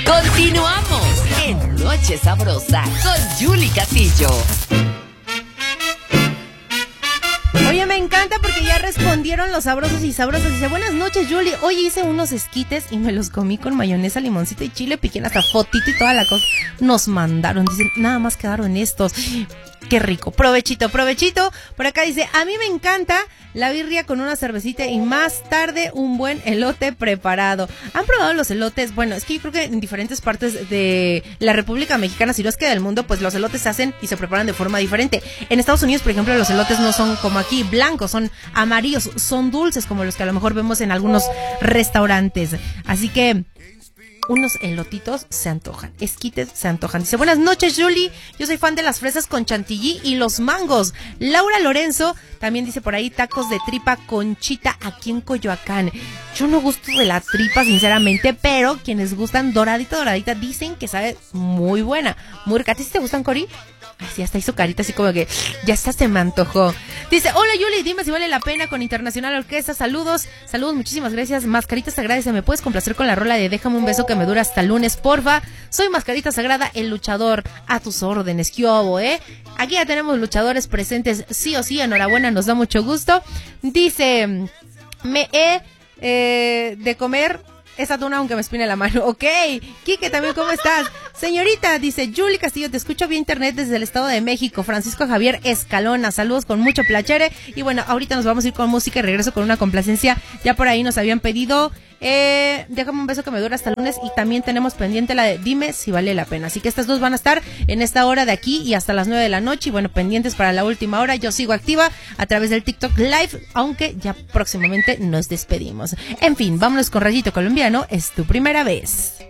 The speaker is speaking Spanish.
Continuamos en Noche Sabrosa con Julie Castillo. Oye, me encanta porque ya respondieron los sabrosos y sabrosas. Dice, buenas noches, Julie. Hoy hice unos esquites y me los comí con mayonesa, limoncito y chile piquín, hasta fotito y toda la cosa. Nos mandaron, dicen, nada más quedaron estos. Qué rico. Provechito, provechito. Por acá dice, a mí me encanta la birria con una cervecita y más tarde un buen elote preparado. ¿Han probado los elotes? Bueno, es que yo creo que en diferentes partes de la República Mexicana, si no es que del mundo, pues los elotes se hacen y se preparan de forma diferente. En Estados Unidos, por ejemplo, los elotes no son como aquí, blancos, son amarillos, son dulces como los que a lo mejor vemos en algunos restaurantes. Así que unos elotitos se antojan, esquites se antojan. Dice, buenas noches, Julie, yo soy fan de las fresas con chantilly y los mangos. Laura Lorenzo también dice por ahí, tacos de tripa Conchita aquí en Coyoacán. Yo no gusto de la tripa, sinceramente, pero quienes gustan doradita, dicen que sabe muy buena, muy rica. ¿A ti sí te gustan, Cori? Ay, sí, hasta hizo carita así como que ya está, se me antojó. Dice, hola Julie, dime si vale la pena con Internacional Orquesta. Saludos, muchísimas gracias. Mascarita Sagrada, ¿se me puedes complacer con la rola de Déjame un beso que me dura hasta el lunes, porfa? Soy Mascarita Sagrada, el luchador, a tus órdenes. ¿Qué hubo, Aquí ya tenemos luchadores presentes, sí o sí, enhorabuena, nos da mucho gusto. Dice, me he de comer esa tuna aunque me espine la mano. Ok, Quique también, ¿cómo estás? Señorita, dice Julie Castillo, te escucho vía internet desde el Estado de México. Francisco Javier Escalona, saludos con mucho placer. Y bueno, ahorita nos vamos a ir con música y regreso con una complacencia. Ya por ahí nos habían pedido Déjame un beso que me dura hasta el lunes, y también tenemos pendiente la de Dime si vale la pena. Así que estas dos van a estar en esta hora de aquí y hasta las 9 de la noche. Y bueno, pendientes para la última hora. Yo sigo activa a través del TikTok Live, aunque ya próximamente nos despedimos. En fin, vámonos con Rayito Colombiano, es tu primera vez.